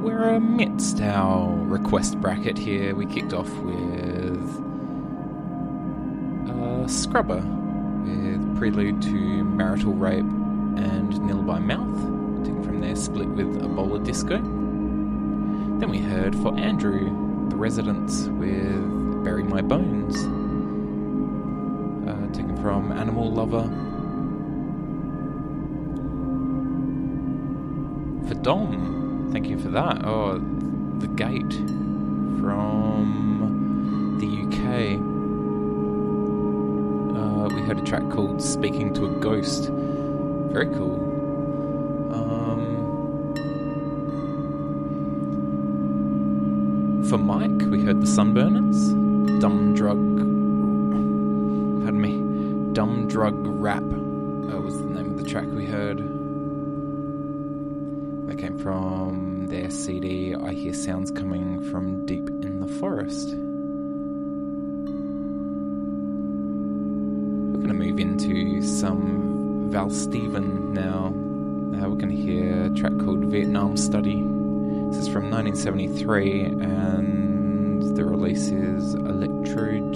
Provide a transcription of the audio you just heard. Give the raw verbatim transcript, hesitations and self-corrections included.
we're amidst our request bracket here. We kicked off with uh, Scrubber with Prelude to Marital Rape and Nil by Mouth. Taken from their split with Ebola Disco. Then we heard for Andrew, The Residents with Bury My Bones. Uh, taken from Animal Lover. For Dom, thank you for that. Oh, The Gate from the U K. Uh, we heard a track called Speaking to a Ghost. Very cool. Um, for Mike, we heard The Sunburners. Dumb Drug... Pardon me. Dumb Drug Rap uh, was the name of the track we heard. That came from their C D, I Hear Sounds Coming from Deep in the Forest. We're going to move into some Val Steven now. Uh, we're going to hear a track called Vietnam Study. This is from nineteen seventy-three, and the release is Electro